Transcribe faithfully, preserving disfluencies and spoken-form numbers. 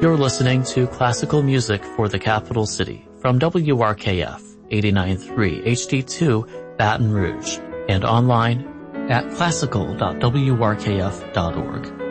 You're listening to classical music for the capital city from W R K F eighty-nine point three H D two Baton Rouge and online at classical dot w r k f dot org.